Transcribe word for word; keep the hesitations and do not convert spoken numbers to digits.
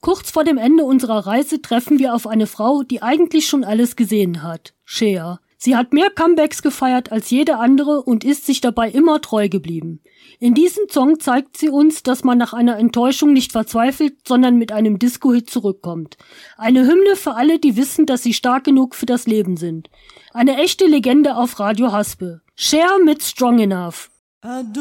Kurz vor dem Ende unserer Reise treffen wir auf eine Frau, die eigentlich schon alles gesehen hat. Cher. Sie hat mehr Comebacks gefeiert als jede andere und ist sich dabei immer treu geblieben. In diesem Song zeigt sie uns, dass man nach einer Enttäuschung nicht verzweifelt, sondern mit einem Disco-Hit zurückkommt. Eine Hymne für alle, die wissen, dass sie stark genug für das Leben sind. Eine echte Legende auf Radio Haspe. Cher mit Strong Enough.